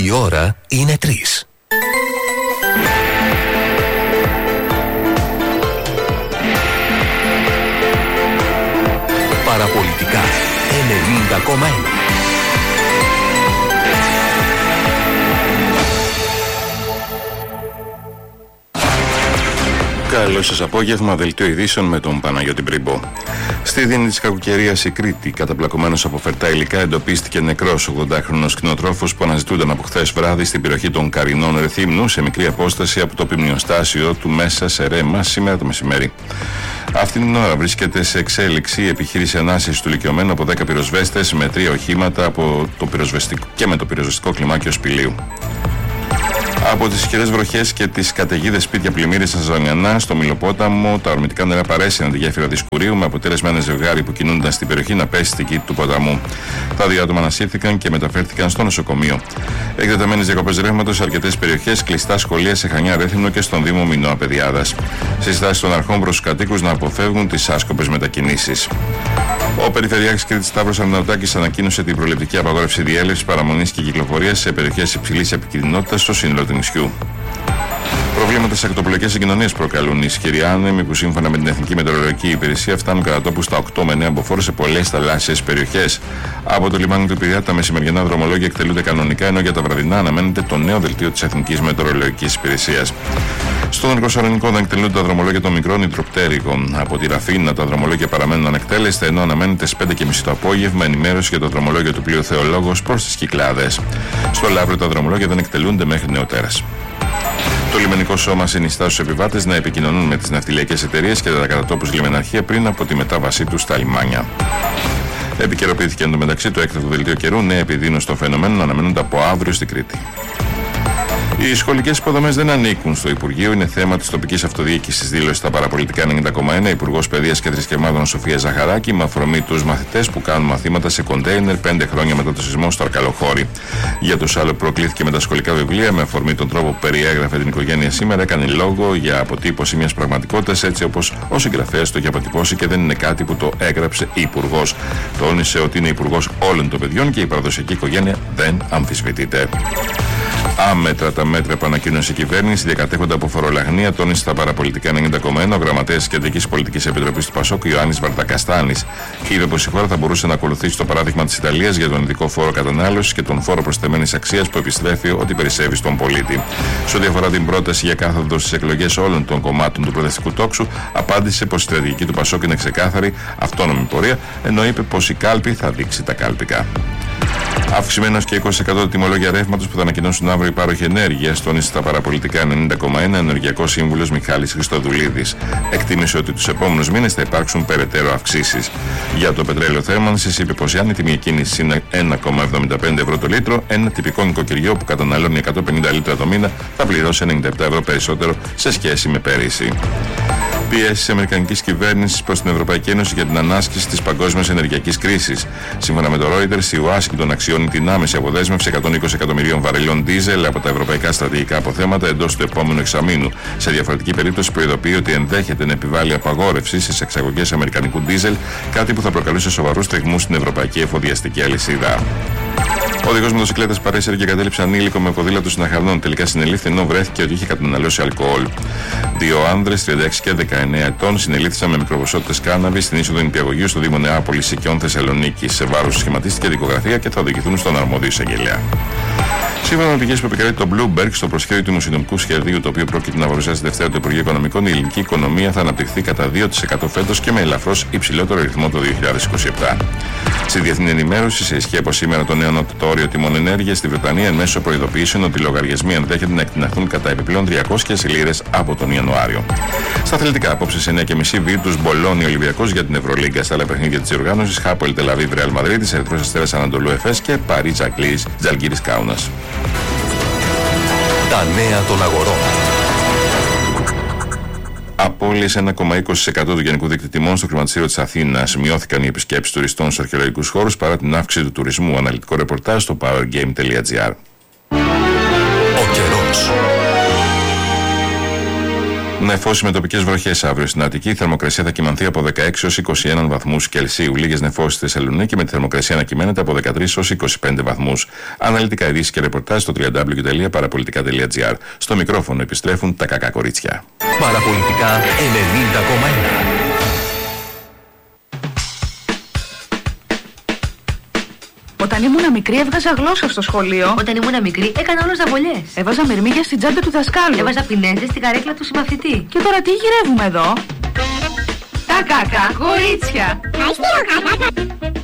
Η ώρα είναι 3. Παραπολιτικά 90,1. Καλό σας απόγευμα, δελτίο ειδήσεων με τον Παναγιώτη Μπριμπό. Στη δίνη της κακοκαιρίας η Κρήτη, καταπλακωμένος από φερτά υλικά, εντοπίστηκε νεκρός 80χρονος κτηνοτρόφος που αναζητούνταν από χθες βράδυ στην περιοχή των Καρινών Ρεθύμνου, σε μικρή απόσταση από το πυμνιοστάσιο του μέσα σε Ρέμα σήμερα το μεσημέρι. Αυτή την ώρα βρίσκεται σε εξέλιξη η επιχείρηση ανάσχεσης του ηλικιωμένου από 10 πυροσβέστες με 3 οχήματα από το και με το πυροσβεστικό κλιμάκιο Σπηλίου. Από τις ισχυρές βροχές και τις καταιγίδες σπίτια πλημμύρισαν στα Ζωνιανά, στο Μιλοπόταμο, τα ορμητικά νερά παρέσυραν τη γέφυρα Δισκουρίου, με αποτέλεσμα ένα ζευγάρι που κινούνταν στην περιοχή να πέσει στην κήτη του ποταμού. Τα 2 άτομα ανασύρθηκαν και μεταφέρθηκαν στο νοσοκομείο. Εκτεταμένες διακοπές ρεύματος σε αρκετές περιοχές, κλειστά σχολεία σε Χανιά Ρέθυμνο και στον Δήμο Μινώα Παιδιάδας. Συστάσεις των αρχών προς τους κατοίκους να αποφεύγουν τις άσκοπες μετακινήσεις. Ο Περιφερειάρχης Κρήτης Σταύρος Αρναουτάκης ανακοίνωσε την προληπτική απαγόρευση διέλευσης, παραμονής και κυκλοφορίας σε περιοχές υψηλής επικινδυνότητας στο σύνολο του νησιού. Προβλήματα σε ακτοπλοϊκές συγκοινωνίες προκαλούν οι ισχυροί άνεμοι που σύμφωνα με την Εθνική Μετεωρολογική Υπηρεσία φτάνουν κατά τόπου στα 8 με 9 μποφόρ σε πολλές θαλάσσιες περιοχές. Από το λιμάνι του Πειραιά τα μεσημεριανά δρομολόγια εκτελούνται κανονικά, ενώ για τα βραδινά αναμένεται το νέο δελτίο της Εθνικής Μετεωρολογικής Υπηρεσίας. Στον Νορκοσαρονικό δεν εκτελούνται τα δρομολόγια των μικρών υδροπτέρυγων. Από τη Ραφίνα τα δρομολόγια παραμένουν ανεκτέλεστα, ενώ αναμένεται στις 5:30 το απόγευμα ενημέρωση για το δρομολόγιο του πλοίου Θεολόγος προς τις Κυκλάδες. Στο Λαύριο τα δρομολόγια δεν εκτελούνται μέχρι νεοτέρας. Το λιμενικό σώμα συνιστά στους επιβάτες να επικοινωνούν με τις ναυτιλιακές εταιρείες και τα κατατόπους λιμεναρχεία πριν από τη μετάβασή τους στα λιμάνια. Επικαιροποιήθηκε εντωμεταξύ το έκτακτο δελτίο καιρού. Νέα επιδείνωση των φαινομένων αναμένονται από αύριο στην Κρήτη. Οι σχολικές υποδομές δεν ανήκουν στο Υπουργείο, είναι θέμα της τοπικής αυτοδιοίκησης, δήλωσε στα Παραπολιτικά 90,1 Υπουργός Παιδείας και Θρησκευμάτων Σοφία Ζαχαράκη, με αφορμή τους μαθητές που κάνουν μαθήματα σε κοντέινερ 5 χρόνια μετά το σεισμό στο Αρκαλοχώρι. Για τους άλλους προκλήθηκε με τα σχολικά βιβλία, με αφορμή τον τρόπο που περιέγραφε την οικογένεια σήμερα, έκανε λόγο για αποτύπωση μιας πραγματικότητας έτσι όπως ο συγγραφέας το είχε αποτυπώσει και δεν είναι κάτι που το έγραψε η Υπουργός. Τόνισε ότι είναι Υπουργός όλων των παιδιών και η παραδοσιακή οικογένεια δεν αμφισβητείται. Άμετρα τα μέτρα που ανακοίνωσε η κυβέρνηση διακατέχονται από φορολαγνία, τόνισε στα Παραπολιτικά 90,1 ο γραμματέας της Κεντρικής Πολιτικής Επιτροπής του Πασόκ, Ιωάννης Βαρδακαστάνης. Είπε πως η χώρα θα μπορούσε να ακολουθήσει το παράδειγμα της Ιταλίας για τον ειδικό φόρο κατανάλωσης και τον φόρο προσθεμένης αξίας που επιστρέφει ότι περισσεύει στον πολίτη. Σε ό,τι αφορά την πρόταση για κάθοδο στις εκλογές όλων των κομμάτων του προοδευτικού τόξου, απάντησε πως η στρατηγική του Πασόκ είναι ξεκάθαρη, αυτόνομη πορεία, ενώ είπε πως η κάλπη θα δείξει τα κάλπικα. Αυξημένος και 20% τιμολόγια ρεύματος που θα ανακοινώσουν αύριο οι πάροχοι ενέργειας, τόνισε στα Παραπολιτικά 90,1 ενεργειακός σύμβουλος Μιχάλης Χριστοδουλίδης. Εκτίμησε ότι τους επόμενους μήνες θα υπάρξουν περαιτέρω αυξήσεις. Για το πετρέλαιο θέρμανσης είπε πως αν η τιμή εκκίνησης είναι 1,75 ευρώ το λίτρο, ένα τυπικό νοικοκυριό που καταναλώνει 150 λίτρα το μήνα θα πληρώσει 97 ευρώ περισσότερο σε σχέση με πέρυσι. Πιέσεις της Αμερικανικής κυβέρνησης προς την Ευρωπαϊκή Ένωση για την ανάσκηση της παγκόσμιας ενεργειακής κρίσης. Σύμφωνα με το Reuters, η Ουάσιγκτον αξιώνει την άμεση αποδέσμευση 120 εκατομμυρίων βαρελιών ντίζελ από τα ευρωπαϊκά στρατηγικά αποθέματα εντός του επόμενου εξαμήνου. Σε διαφορετική περίπτωση, προειδοποιεί ότι ενδέχεται να επιβάλλει απαγόρευση στις εξαγωγές αμερικανικού ντίζελ, κάτι που θα προκαλούσε σοβαρούς τριγμούς στην ευρωπαϊκή εφοδιαστική αλυσίδα. Ο οδηγός μοτοσυκλέτας παρέσυρε και κατέληψε ανήλικο με ποδήλατο στην Αχαρνών. Τελικά συνελήφθη ενώ βρέθηκε ότι είχε καταναλώσει αλκοόλ. 2 άνδρες, 36 και 19 ετών, συνελήφθησαν με μικροποσότητες κάναβη στην είσοδο νηπιαγωγείου στο Δήμο Νεάπολης Οικειών Θεσσαλονίκης. Σε βάρος σχηματίστηκε δικογραφία και θα οδηγηθούν στον αρμόδιο εισαγγελέα. Σύμφωνα με πηγές που επικρατεί το Bloomberg, στο προσχέδιο του δημοσιονομικού σχεδίου, το οποίο πρόκειται να παρουσιάσει Δευτέρα το Υπουργείο Οικονομικών, η ελληνική οικονομία θα αναπτυχθεί κατά 2% φέτος και με ελαφρώς υψηλότερο ρυθμό το 2027. Στη διεθνή ενημέρωση, σε ισχύ από σήμερα το νέο ανώτατο όριο τιμών ενέργειας στη Βρετανία, εν μέσω προειδοποιήσεων ότι οι λογαριασμοί ενδέχεται να εκτιναχθούν κατά επιπλέον 300 λίρες από τον Ιανουάριο. Στα αθλητικά, απόψε σε 9:30 Βίρτους Μπολόνι Ολυμπιακός για την Ευρωλίγκα. Στα άλλα παιχνίδια της διοργάνωσης, Χάπολ Τελαβίβ Ρεάλ Μαδρίτης, Ερυθρός Αστέρας Ανατολού Εφές και Παρί Τζαλγκίρις Κάουνας. Τα νέα των αγορών. Απώλειες 1,20% του γενικού δείκτη τιμών στο χρηματιστήριο της Αθήνας. Μειώθηκαν οι επισκέψεις τουριστών στους αρχαιολογικούς χώρους παρά την αύξηση του τουρισμού. Αναλυτικό ρεπορτάζ στο powergame.gr. Ο καιρός. Νεφώσει με τοπικές βροχές αύριο στην Αττική. Η θερμοκρασία θα κυμανθεί από 16 έως 21 βαθμούς Κελσίου. Λίγες νεφώσεις στη Θεσσαλονίκη με τη θερμοκρασία να κυμαίνεται από 13 έως 25 βαθμούς. Αναλυτικά ειδήσεις και ρεπορτάζ στο www.parapolitica.gr. Στο μικρόφωνο επιστρέφουν τα κακά κορίτσια. Παραπολιτικά 90,1. Όταν ήμουν μικρή έβγαζα γλώσσα στο σχολείο. Όταν ήμουν μικρή έκανα όλο ζαβολιές. Έβαζα μυρμήγκια στην τσάντα του δασκάλου. Έβαζα πινέζες στην καρέκλα του συμμαθητή. Και τώρα τι γυρεύουμε εδώ? Τα κακά κορίτσια.